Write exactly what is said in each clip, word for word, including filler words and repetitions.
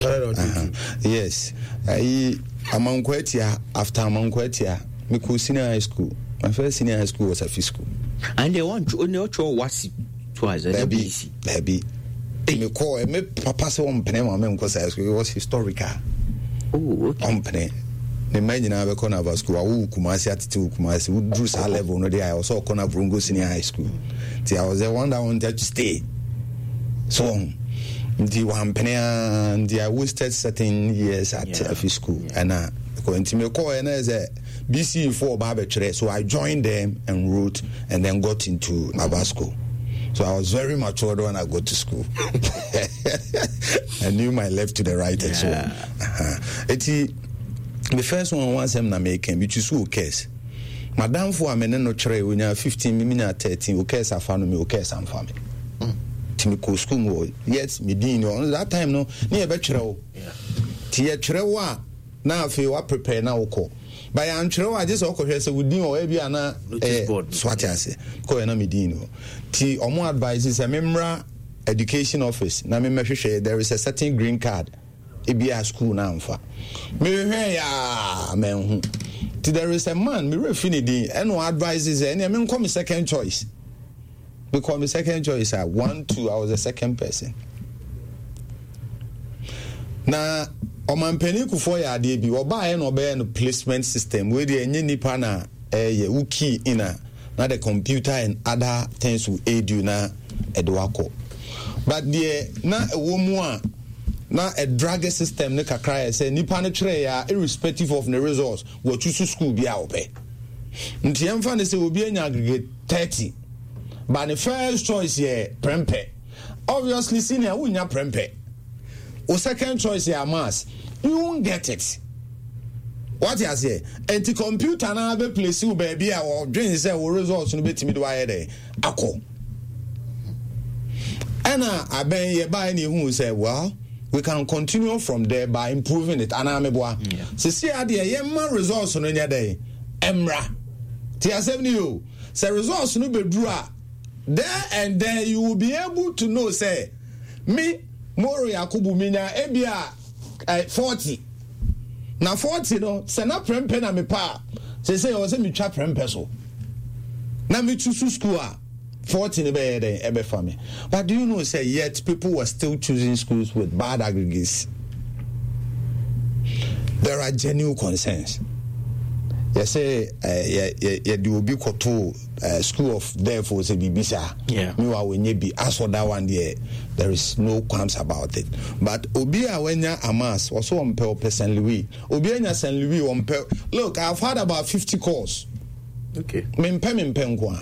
uh-huh. Yes. I Amankwetia after Amankwetia, Miku Senior High School. My first senior high school was a free school. And they want to only what's twice a baby. Baby. Me call me papa say on pene ma me because high school was historical. Oh, okay. On pene. The man na be corner of school wo Kumasi atitu Kumasi wo drew sa level no dey I also corner Brungo Senior High School. See, I was the one that wanted to stay. So the one penny and I wasted certain years at yeah. F school yeah. and uh going to me call and as a B C for Barbecue. So I joined them and wrote and then got into Nava school. So I was very mature when I got to school. I knew my left to the right yeah. and so on. Uh-huh. It's the first one once I'm not making, which is who cares. Madam for a minute no tray when you're fifteen, minute thirteen, who cares? I found me, who cares? I'm family. Timiko school, yes, Medino. That time, no, near Betro. Tia Trewa. Now, if you are prepared now, call. By Antro, I just okay, so we do or Ebiana Swatiase, Coena Medino. T or more advices a member education office. Now, there is a certain green card. It be a school now. Me, yeah, man. There is a man, me refinity, and no advices, and I mean, call me second choice. Because my second choice, I one, two, I was the second person. Now, on my penny for ya, D B, or buy an obey no placement system where the any pana a wiki in a not the computer and other things will aid you now at Wako. But the na a woman, na a drug system, Nika cry, say Nipana Treya, irrespective of the results, what you school be out pay. Ntiam fan is will be an aggregate thirty. But the first choice here, prempe. Obviously, senior win your prempe. Or second choice here, mass. You won't get it. What you say? And the computer now be place you baby or dream say will results no be to me do I day. Ako. And I been here by any who say, well, we can continue from there by improving it. And I'm a boy. So see, I dear, yeah, results on any day. Emra. Tia seventy you. Say results no be draw. There and then you will be able to know, say, me, Moro Yakubu Minya, Ebia, uh, forty. Now, forty, no, say, na prempe na me pa. Say, say, I was a me trap prempeso. Now, me choose school, forty, ne be ebe for me. But do you know, say, yet people were still choosing schools with bad aggregates? There are genuine concerns. You say, uh, yeah, you will be called to school of therefore say Bibisa. Yeah. Meanwhile, when you be asked for that one, yeah, there is no qualms about it. But Obia when ya Amas also on per Saint Louis. Obia Saint Louis on per. Look, I've had about fifty calls. Okay. Mempe mempe nkwa.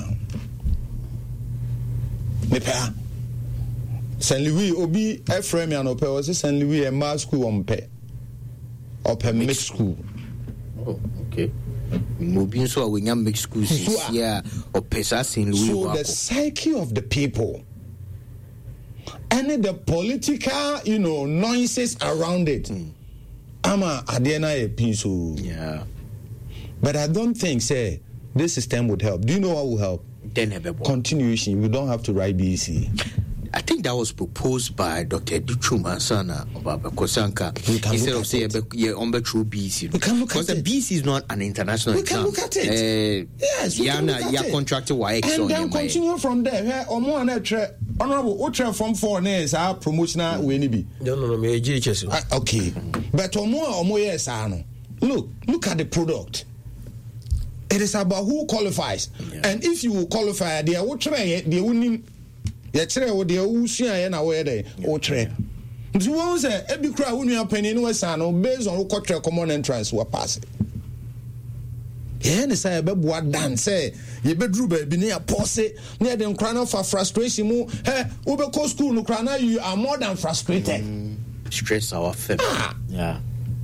Mepa. Saint Louis Obi Ephraim ya no per was Saint Louis a mass school on per. Or per mixed school. Oh, okay. Moving so we can make schools yeah or pesa Saint Louis. So the psyche of the people and the political, you know, noises around it. Mm. Ama adena e pinso. Yeah. But I don't think say this system would help. Do you know what will help? Then continuation. We don't have to write B E C. I think that was proposed by Doctor Duchuma Sana of Kosanka. Instead of saying yeah, on the true B C. We can look because at the it. B C is not an international we exam. We can look at it. Uh, yes, we yeah, can look at yeah, it. Contracted Y X and then continue from there. Where or more on that honorable ultra from four years our promotional we need be. No, no, no, me G H S. Okay, but or more or more years no. Look, look at the product. It is about who qualifies, yeah. And if you qualify, they will try. They will need. Yɛkyerɛ wo deɛ wosua yɛ na wɔyɛ dɛ wokyerɛ nti wɔn sɛ ebi kura wo nua panyin no wasa no based on wokɔtwerɛ common entrance wɔ pass yɛn ne sɛ yɛbɛboa dan sɛ yɛbɛduru baabi ne yɛpɔse ne yɛde nkora no fa frustration mu hɛ wobɛkɔ school no kora na you are more than frustrated. Mm, stress our family. Ah. Yeah.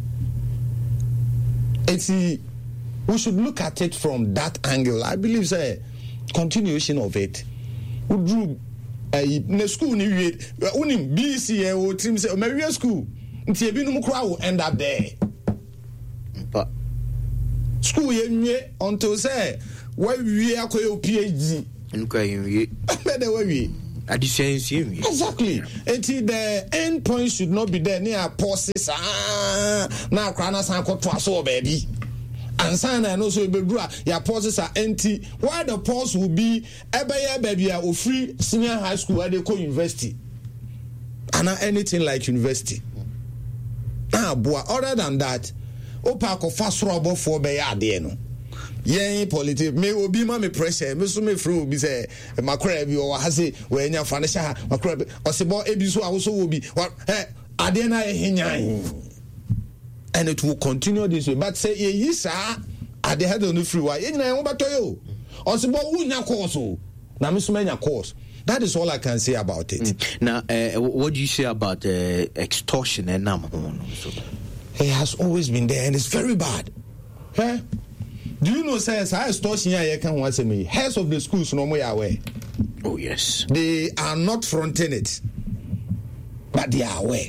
It's we should look at it from that angle. I believe say continuation of it would do. Na school ni wie unim B C E o trim say o ma wie school nti ebi no kura will end up there but school ye wie until say wa wie akoye P H D nka ye wie be de wa wie Exactly. Until the end point should not be there near pauses. Ah, now Krana Sanko Twaso, baby. And sign and also your pauses are empty. Why the pause will be a baby or free senior high school where they call university. And not anything like university. Ah, boy, other than that, Opa ko fast rubber for be no. Yen politics me obi ma me pressure me so me free obi say makra bi o ha say we nya financial makra bi o se bo ebi so awo so obi eh ade na ehinyan and it will continue this way but say ye yi sa ade head on free wa ye nyina ye bato yo o se bo wu nya course o na me so me nya course. That is all I can say about it. Mm. Now, uh, what do you say about uh, extortion and nam? It has always been there and it's very bad. Huh? Do you know, sir, I extortion here can once a me. Heads of the schools no more aware. Oh, yes. They are not fronting it, but they are aware.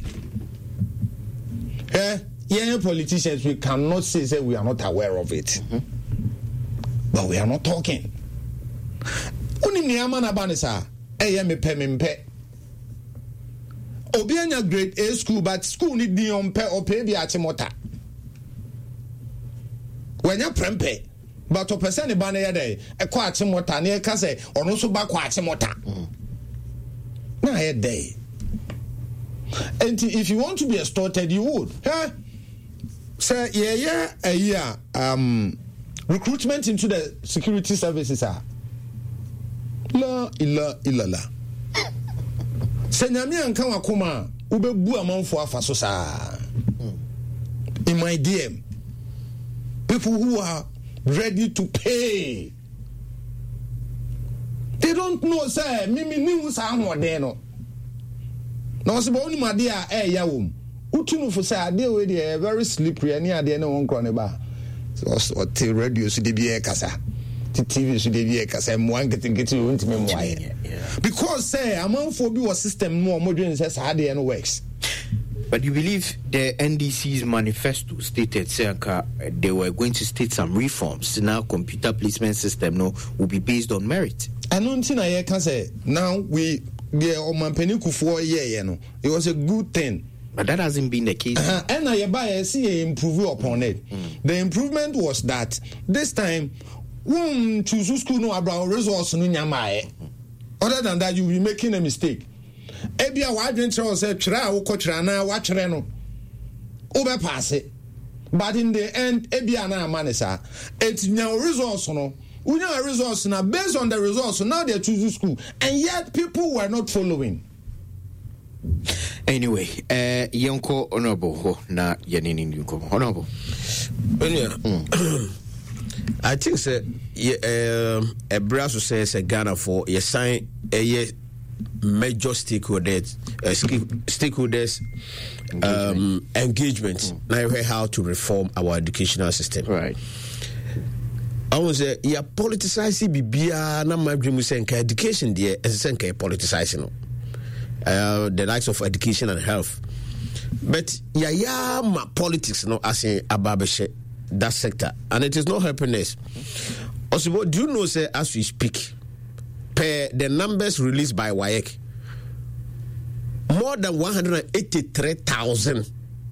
Huh? Yeah, politicians, we cannot say, say we are not aware of it. Mm-hmm. But we are not talking. Uni niyama banisa. Eye me pe me mpe obi anya grade A school but school ni di on pe o pe bi atimota wanya prempe but o person ba na ye dey e kwa atimota na e ka say ono so ba kwa atimota na ye dey. And if you want to be extorted you would eh say yeah yeah a year um recruitment into the security services are la ila ilala senyame anka wakoma ubebu amanfo afaso saa in my D M people who are ready to pay they don't know say mimi ni sa ahode no na so ba oni made a eh ya wom utunu fo say ade we dey very slippery ani ade na won kro ne ba so the radio so dey be kasa T V should be a casem one getting getting into me because say among for be was system more modern says how they works. But you believe the N D C's manifesto stated say they were going to state some reforms. Now computer placement system no will be based on merit. I don't think I can say now we the Oman Penikufu yeah no it was a good thing. But that hasn't been the case. Uh-huh. And I buy see improve upon it. Mm. The improvement was that this time won choose school no about resource no nyama. Other than that, you will be making a mistake. Ebia wa adwentre say twere a wo kotwere na wa twere no. Obe pass it. But in the end, ebia na amane sa. It nya resource no. Unya resource na based on the resource now they choose school and yet people were not following. Anyway, uh Yonko honorable na yanini Yonko honorable. Mm. I think say um a brass says a Ghana for you sign a major stakeholders uh, stakeholders um engagement, engagement. Mm. Now how to reform our educational system. Right. I was say ya politicizing bibia na my dream say education there as say politicizing uh the likes of education and health. But ya ya ma politics no as in ababeshe that sector and it is not helping us. Also, do you know say as we speak per the numbers released by W A E C more than one hundred eighty-three thousand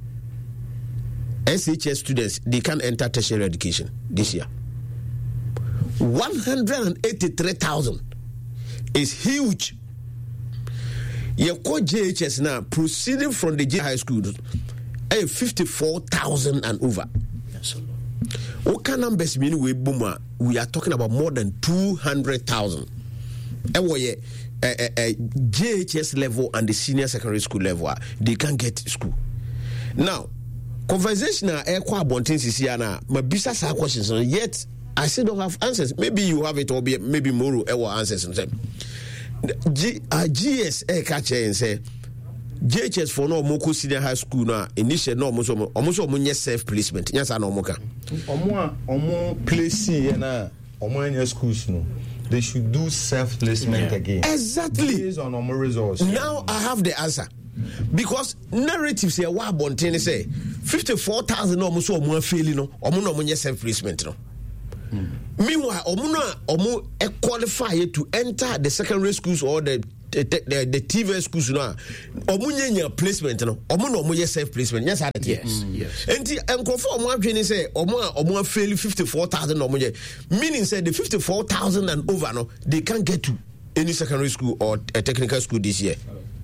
S H S students they can enter tertiary education this year. one hundred eighty-three thousand is huge. You call J H S now proceeding from the J high school a fifty-four thousand and over. Yes, what kind of numbers mean we boom? We are talking about more than two hundred thousand. And we a J H S level and the senior secondary school level they can get school. Now, conversational air qua bontins is here now. My business questions yet I still don't have answers. Maybe you have it or be maybe more ever answers. G, uh, G S A catch and say J H S for no Moko senior high school now initially no almost almost almost self placement. Yes, I know Moka. Omo omo place na omo any schools no. They should do self placement yeah. again. Exactly. Based on omo results. Now I have the answer. Because narratives here wa bontene say fifty-four thousand almost omo failing no omo no omo self placement no. Mm. Meanwhile, omo omo qualify to enter the secondary schools or the the, the, the T V S schools no omunya placement no omo no omo self placement yes that yes mm. yes enti enkofo omo adwene say omo a omo fail fifty-four thousand omo ye meaning say the fifty-four thousand and over no they can't get to any secondary school or a technical school this year.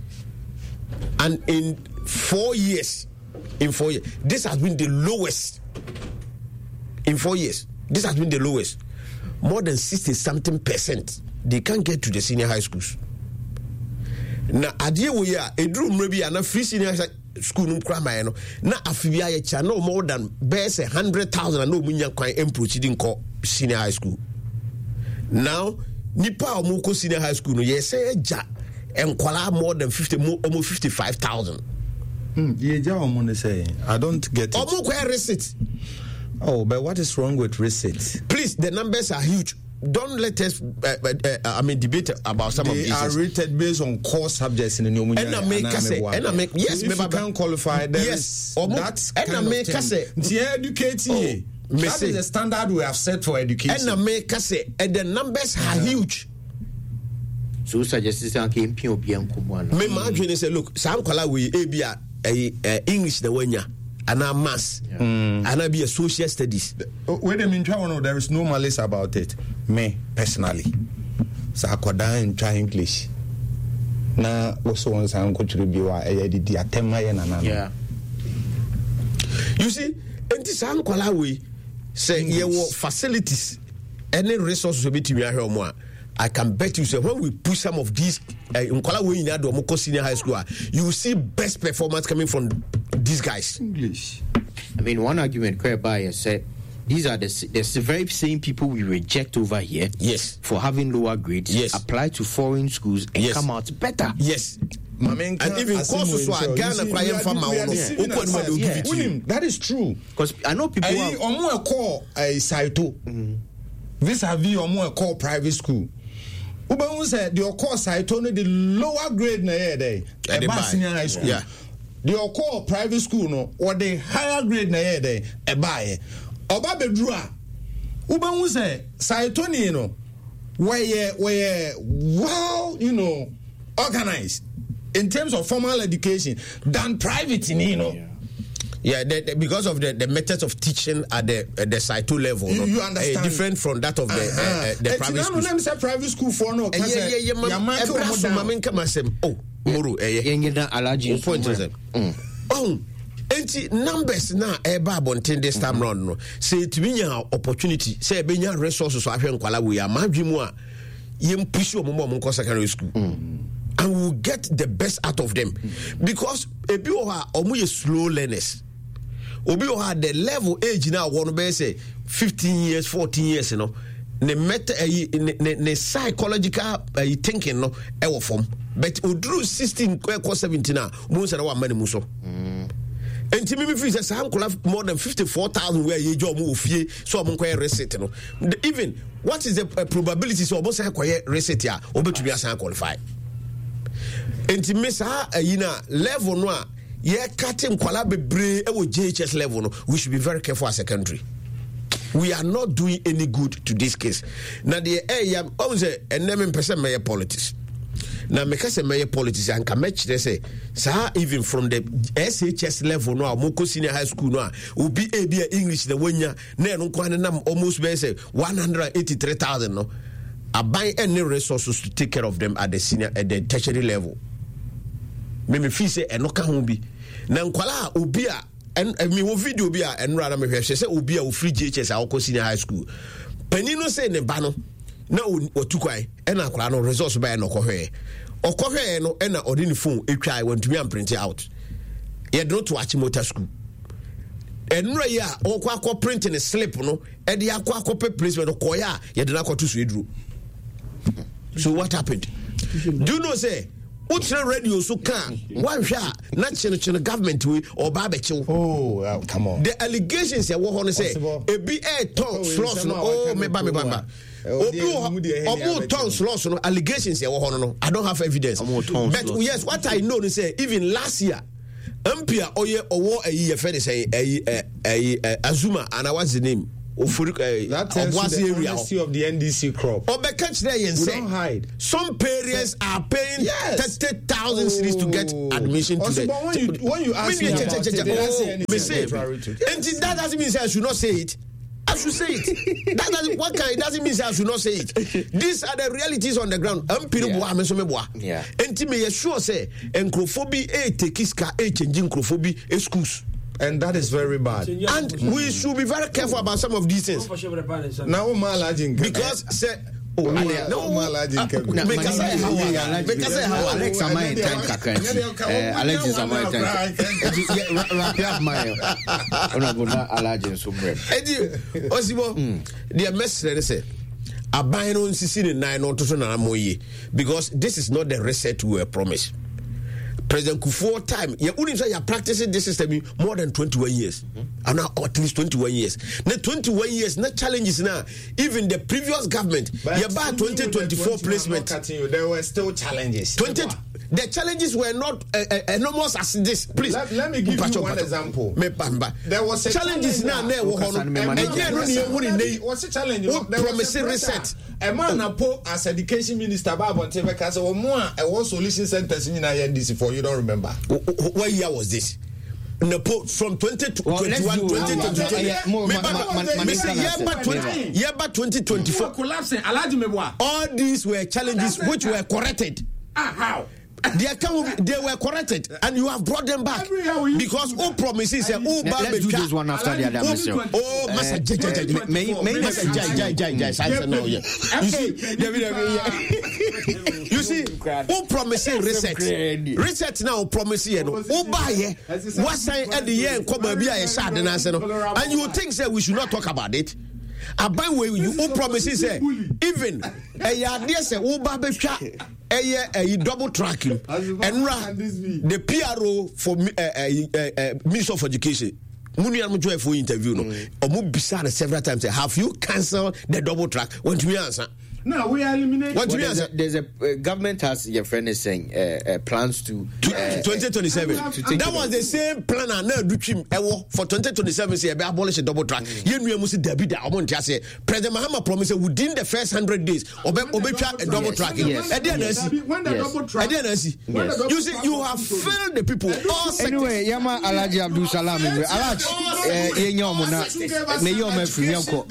And in four years in four years this has been the lowest in four years this has been the lowest. More than sixty something percent they can't get to the senior high schools. Now idea we are a dream maybe and a free senior school no krama no na afibia ye cha no more than best one hundred thousand and no munya kwan emproceeding ko senior high school. Now nipa omo senior high school no ye say ja enkwala more than fifty almost fifty-five thousand. Hmm ye ja omo say I don't get it. Omo kwa receipt. Oh, but what is wrong with receipt? Please, the numbers are huge. Don't let us, uh, uh, I mean, debate about some they of these. They are rated based on core subjects in the new and I make say, and I make yes, so if you can qualify. There yes, that's and I make say, educating. Oh, that is the standard we have set for education. And I make say, and the numbers are yeah. huge. So suggest that came P O B and Kumana. Me imagine say, look, some color we A B A English the wenya. And a mass, yeah. mm. and I be a social studies. Wait a minute, there is no malice about it. Me personally, so I could and try English. Now, also once I'm going to review, I did the attempt. Yeah. You see, and this uncle we say here were facilities, any resources will be to me here more. I can bet you say when we push some of these in Kolaway in Adomoko Senior High School, you will see best performance coming from these guys. English. I mean, one argument whereby said these are the, the very same people we reject over here. Yes. For having lower grades. Yes. Apply to foreign schools and yes. come out better. Yes. And even courses so Ghana Ghana farmer that is true. Because I know people I omo call a Saito. Vis-a-vis omo call private school. Uba say the course Saito no the lower grade na here there. Eba senior high school. Yeah. The call private school no or the higher grade na here there. Eba here. Oba bedrua. Uba say Saito ni no where where well you know organized in terms of formal education than private, you know. Yeah, yeah the, the, because of the, the methods of teaching at the uh, the Saito level, you, no? you understand, uh, different from that of the uh-huh. uh, uh, the private school. Let me say private school for no. Uh, yeah, yeah, yeah, yeah. Oh, Muru, eh, yeah, allergy. Point to them. Oh, enti numbers na eba abonten this time round no. Say to me opportunity. Say be nya resources so ahwe nkwala we amadwi mu a yem push o mo mo secondary school. And we'll get the best out of them. Mm. Because if you are slow learners, obi oha the level age now one be say fifteen years, fourteen years, you know, the meta the psychological uh, thinking no e form. But udru sixteen ko seventeen na mo say na wa mani muso. And to me, feel say have more than fifty-four thousand where you job move fie so am ko receipt no. Even what is the uh, probability so almost say ko receipt ya obi to be as qualify. Enti mesa ayina level no a ye kate nkwala bebre e wo J H S level no we should be very careful as secondary. We are not doing any good to this case. Now the area o say enem person may politics. Now me kase may politics and can match they say sa even from the S H S level no moko senior high school no obi e be English the wonya na no kwan nam almost be say one hundred eighty-three thousand no. I buy any resources to take care of them at the senior at the tertiary level. Me me feel say enoka ho bi. Na nkwala obi a and me wo video bi a enra na me hwe say obi a wo free J H S a wo senior high school. Panino say ne ba no na otukwan e na akwala no resource ba e no kohwe. Okohwe no e na odi ni phone etwa want me and print it out. Ye do to achi motor school. Enra ya okwa akọ print in slip no e de akọ akọ placement okoya ye de na akọ to so eduru. So what happened? Do you know say Utra radio so can one shot not the government we or barbeque. Oh well, come on. The allegations they want to say a B A tongue slots no oh me ba me ba. Obu tongue slots no allegations they want no. I don't have evidence. But yes, what I know is say even last year Ampia oye owo ayi ye fe say ayi Azuma and what's the name? ofori that tells you the honesty of the N D C crop. Obeka kire yen say hide. Some parents are paying yes. thirty thousand cedis to get admission to also, the but when you when you ask me about it, they don't say anything. Me say and that doesn't mean I should not say it. I should say it. That doesn't what kind it doesn't mean I should not say it. These are the realities on the ground. I'm yeah. And me sure say encrophobia a tekiska a changing encrophobia a schools. And that is very bad. And we should be very careful about some of these things. Now because say oh, no, no, make us say how make us say how Alex am I time kakan. Alex is am I time. Wrap up my honorable Alhaji Sumbre. Edi Osibo, the message say aban no nsisi ne nine no to so na moye because this is not the reset we were promised. President Kufuor time, you wouldn't say you're practicing this system more than twenty-one years. Mm-hmm. And now at least twenty-one years. Now twenty-one years, not challenges now. Even the previous government, you about twenty twenty-four placement. There were still challenges. twenty The challenges were not uh, uh, enormous as this. Please. Let, let me give Pacho, you one Pacho. example. There was a challenges now. There was a challenge. Promising reset. A man oh. as education minister, Bob on T V, because or more, I was solution centers in N D C for you don't remember. What year was this? From twenty twenty-one, twenty twenty-four, all these were challenges which were corrected. Ah, how? They, are, they were corrected and you have brought them back because all promises say oh let's do this one after the other myself. Oh Master Jai may may Jai Jai Jai Jai now yeah. You see all promises reset reset now promise you know oh buy what sign at the end come be a sad and answer and you think say we should not talk about it. About where you all promises say even a idea say oh ba twa a double tracking and the P R O for uh, uh, uh, Minister of Education. Muni am joy for interview no. Omo bisa several times say have you cancelled the double track? Want me answer? No, we are eliminating. What well, there's, a, there's a uh, government has your friend is saying uh, uh, plans to uh, twenty twenty-seven. That was the same plan and now do trim for twenty twenty-seven. Say be abolish a double track. You know, must David. I want to say President Mahama promised within the first hundred days obe obe a double track. Yes. When the double track. You see, you have failed the people. All anyway, Yama Alhaji Abdul Salam. Alhaji, eh, yenyomuna, me yome friyamko.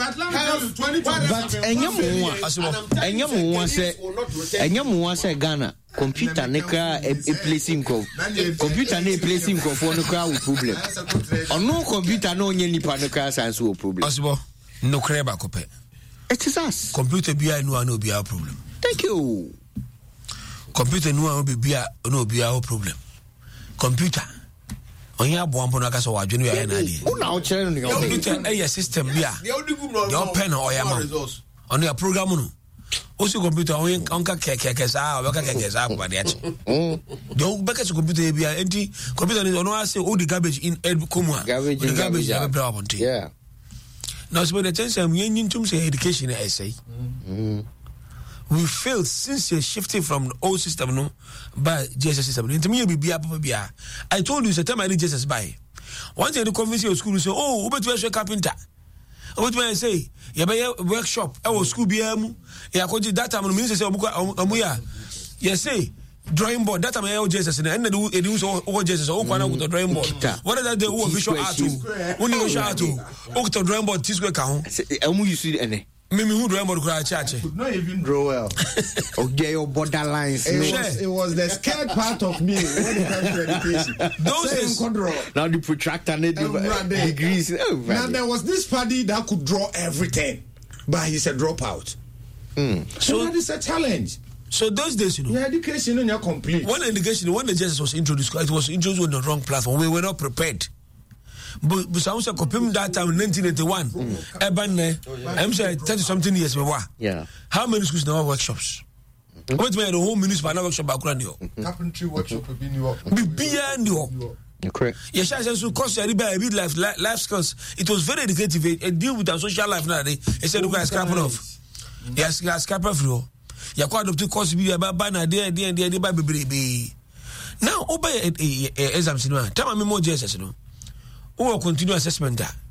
But enyomu. Enyamu wan say enyamu wan say Ghana computer ne kra e placing ko computer ne placing ko for no kra with problem ono computer no onye nipa no kra science wo problem possible no kra ba ko pe it is us computer bia no no bia problem thank you computer no no bia no bia problem computer onya boampo na ka so wadwenu ya na ade una o chere no computer e system bia the open o ya ma ono ya program no also computer on onka keke kesa o ka keke sa ko dia chi do beka so computer bia enti computer no no say all the garbage in ed komua the garbage ya be problem yeah now so the chance am yin tum say education essay we failed since you shifted from the old system no by J S S system enti me bibia papa bia I told you say time I did J S S by once you convince your school say oh we better be carpenter what do I say? You be workshop. I was school B M. Yeah, because that time, minister say, "Omuya." You say drawing board. That time, I J S S. And they do, they do so. O J S S. O kwana with the drawing board. What is that? The visual art. Only visual art. O the drawing board. This way count. Omu you see any? Me me who drawing board kura chache. Could not even draw well. Okay, your borderlines. It was, it was the scared part of me when it comes to education. Those days. Now the protractor need degrees. Oh, now there was this party that could draw everything, but he's a dropout. Mm. So, so that is a challenge. So those days, you know, your education is complete. When education, when the J S S was introduced, it was introduced on the wrong platform. We were not prepared. But but sounds like that time in nineteen eighty-one. Mm. I'm saying thirty something years we were. Yeah. How many schools now have workshops? Mm-hmm. What made the whole municipal workshop background you? Carpentry workshop in New York. Be beyond you. Correct. Yes, I said so. Cost a bit life life skills. It was very educative. It deal with our social life now. They said you guys scrap off. Yes, guys scrap off. You quite up to cost be about banner there, there, there, there, baby. Now, obey exams. Tell me more J S S, no. Or continue assessment.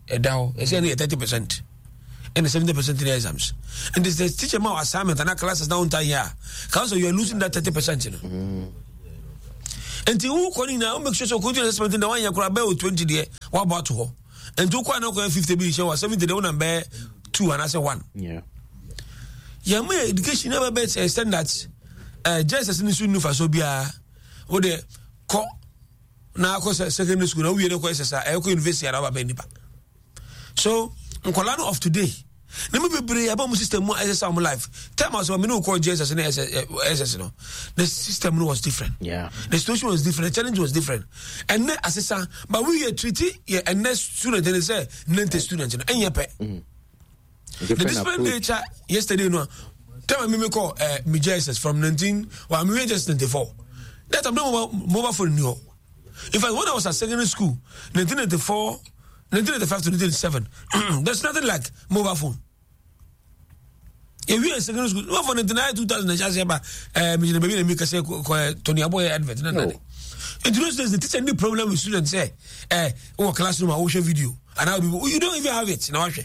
a dow is only thirty percent and seventy percent in the exams. And this the teacher more assignment and our classes down time here. Council, you are losing that thirty percent, you know. Mm. And to who calling now make sure so good assessment in the one you could have twenty there, what about to her? And to quite not fifty billion show seventy the one and bear two and I say one. Yeah. Yeah, my education never bets a standards. Uh, just as in the soon for so be a what the co now cause secondary school, we are the questions are university at our benipa. So, Nkolano of today, let me be brave about my system more as a life. Tell us what we know called Jesus and S S. No, the system was different. Yeah, the situation was different, the challenge was different. And then as a but we are treaty, yeah, and next student, and they say, ninety students, and you pay. The discipline nature yesterday, no, tell me, me call uh, me Jesus from nineteen, well, I'm just ninety-four. That I'm not mobile phone, no. In fact, when I was at secondary school, nineteen ninety-four, nineteen ninety-five to nineteen ninety-seven, there's nothing like mobile phone. If we are secondary school, no for ninety-nine, two thousand, I just say, but uh, me baby, me can say, Tony Aboy advert, no. And those days, the teacher any problem with students say, eh, oh, classroom, I watch a video, and I'll be, you don't even have it, now.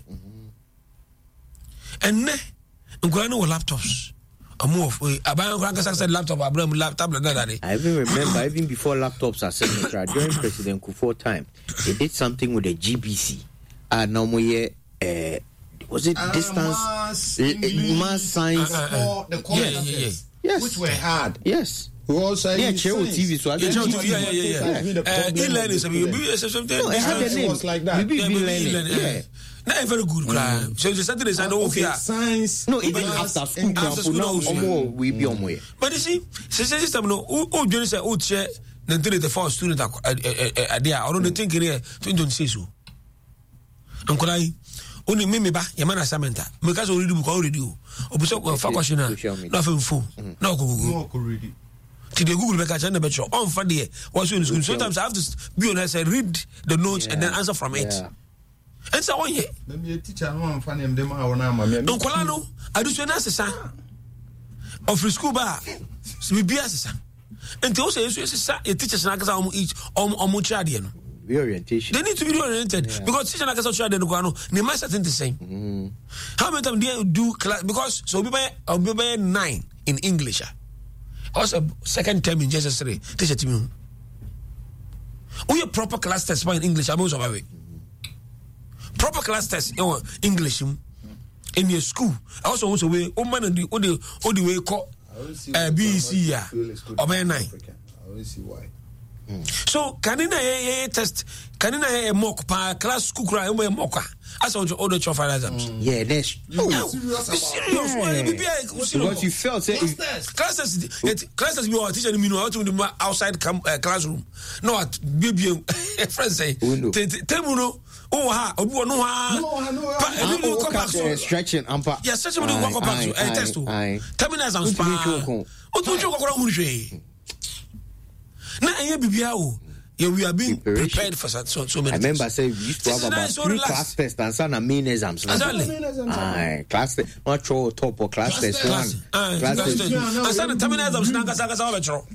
And ne, Nkolano laptops. A move. I buy a said laptop, I bring laptop. I even remember, even before laptops are central, during President Kufuor time, they did something with the G B C. And uh, normally, uh, was it uh, distance, mass, uh, mass science? Uh, uh, uh, the yeah, yeah, yeah. Yes. Which were hard. Yes. We also yeah, T V. So I yeah, yeah, yeah, yeah. Uh, e-learning, no, it had a name. Was like that. Yeah, e-learning. Yeah. Not very good. Mm. So the Saturday Sunday uh, okay, science. No, even after school, after school, now mm. we be on way. But you see, system no. Who do you say? Who chair? Nineteen the first student are there. I don't think here. Twenty twenty six. Uncle, only me me ba. Yamana samenta. Because already book already. Obuso fakwashina. No phone. No go go. Already. To the Google back and the on Friday. What's in school? Sometimes I have to be honest and read the notes and then answer from it. And so on here. Let me teach you one funny and them our name. Don't call no. I do say nasa. Of school bar. We be as and to say a teacher's nakasa on each on on muchadian. Reorientation. They need to be oriented yeah. Because teacher nakasa chadi no guano. They must think the same. Mm. How many times do you do class? Because so we buy I'll be by nine in English. Also second term in Jesus three. Teacher to me. We a proper class test in English. I'm also away. Proper class test in English in your school. I also want to way oh man the all the all the way call uh, B E C yeah or by nine. I don't see why. Mm. So can in a test can in a mock pa class school cry a mock as all the other child exams. Mm. Yeah, that's oh, serious. serious. Yeah. Because you felt say class test it class test you are teaching me how to the outside cam, uh, classroom. No at baby friends say tell me no. Oh ha, obu no ha. No, no. No, no. Stretching ampa. Yeah, stretching we walk up to eh test to. Terminals and spa. O tu choko kwa hurhwe. Na enye bibia o. Yeah, we are being prepared for so, so many. I remember things. say we used to have about so three relaxed. class tests and some main exams. Exactly. Aye, class test. Not throw top or class, class test one. Aye, class test. And some terminal exams na kasa kasa wa chro.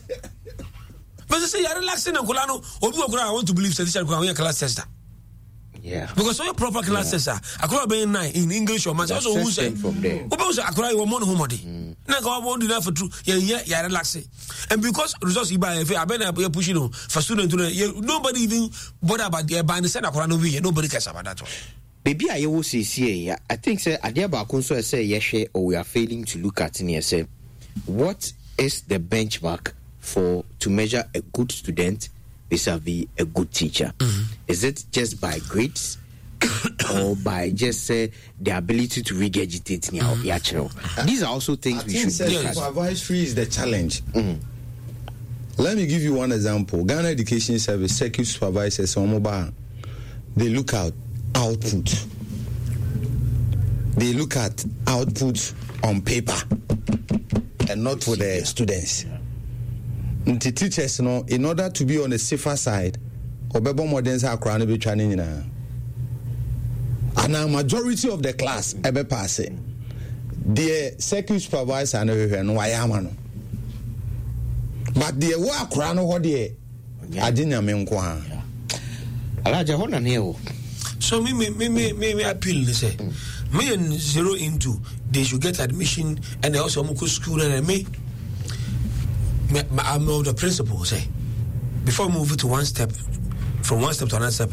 But you say you're relaxing and kulano. Obi okura I want to believe say teacher go class tester. Yeah. Because all your proper classes are akura be nine in English or maths. Also who say from there. Obi say akura you want homody. Na go want do that for true. Yeah, yeah, yeah, relaxing. And because results you buy, I been you pushing on for student to nobody even bother about the by the send akura no way. Nobody cares about that one. Baby, I will say here. I think say idea about conso say yes or we are failing to look at in here say what is the benchmark for to measure a good student vis-a-vis a good teacher? Mm-hmm. Is it just by grades or by just uh, the ability to regurgitate mm-hmm. mm-hmm. These are also things I we should do. Yes. Supervisory is the challenge. Mm-hmm. Let me give you one example. Ghana Education Service circuit supervisors on mobile, they look at output. They look at output on paper and not for the students. The teachers, you know, in order to be on the safer side, obebo modern are crown be training na. And a majority of the class ebe pass it. The circuit supervisor and no wayama no. But the wa crown ho de adina me nko ha. Alaja ho na ne o. So So me me me me me, me appeal they say. Me and zero into they should get admission and they also go school and me. me I'm the principal say. Before moving to one step, from one step to another step.